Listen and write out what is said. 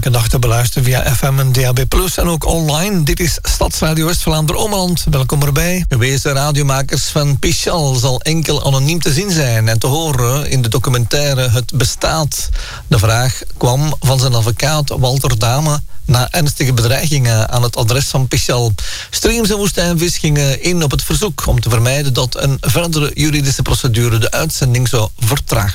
elke dag te beluisteren via FM en DAB+, en ook online. Dit is Stadsradio West-Vlaanderen-Ommeland. Welkom erbij. Wezen radiomakers van Pichal zal enkel anoniem te zien zijn en te horen in de documentaire Het Bestaat. De vraag kwam van zijn advocaat Walter Dame na ernstige bedreigingen aan het adres van Pichal. Streams en Woestijnvis gingen in op het verzoek om te vermijden dat een verdere juridische procedure de uitzending zou vertragen.